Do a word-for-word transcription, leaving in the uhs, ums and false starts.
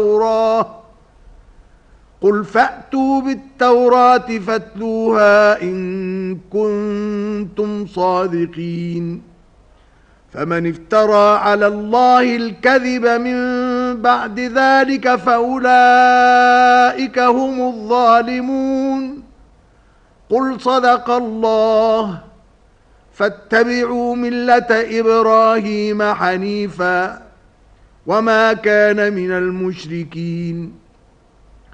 قل فأتوا بالتوراة فاتلوها إن كنتم صادقين فمن افترى على الله الكذب من بعد ذلك فأولئك هم الظالمون قل صدق الله فاتبعوا ملة إبراهيم حنيفا وما كان من المشركين